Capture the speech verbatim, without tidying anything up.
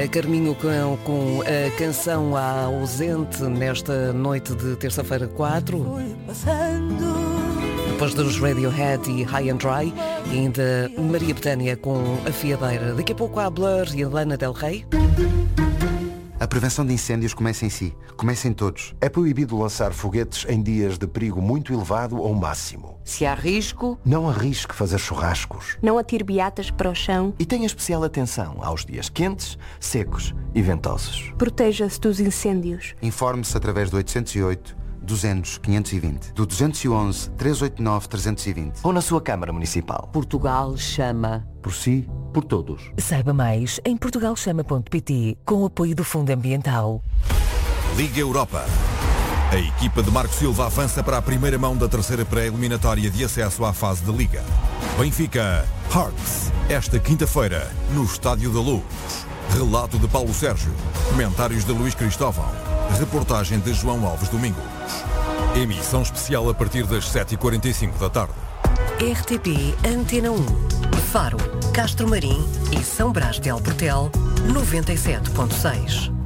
A Carminho com, com a canção à ausente nesta noite de terça-feira quatro. Depois dos Radiohead e High and Dry, e ainda Maria Bethânia com A Fiadeira. Daqui a pouco há Blur e a Lana Del Rey. A prevenção de incêndios começa em si. Começa em todos. É proibido lançar foguetes em dias de perigo muito elevado ou máximo. Se há risco, não arrisque fazer churrascos. Não atire beatas para o chão. E tenha especial atenção aos dias quentes, secos e ventosos. Proteja-se dos incêndios. Informe-se através do oitocentos e oito, duzentos, quinhentos e vinte, do duzentos e onze, trezentos e oitenta e nove, trezentos e vinte. Ou na sua Câmara Municipal. Portugal chama. Por si, por todos. Saiba mais em portugal chama ponto pt, com o apoio do Fundo Ambiental. Liga Europa. A equipa de Marco Silva avança para a primeira mão da terceira pré-eliminatória de acesso à fase de Liga. Benfica Hearts, esta quinta-feira, no Estádio da Luz. Relato de Paulo Sérgio. Comentários de Luís Cristóvão. Reportagem de João Alves Domingos. Emissão especial a partir das sete e quarenta e cinco da tarde. R T P Antena um. Faro, Castro Marim e São Brás de Alportel, noventa e sete ponto seis.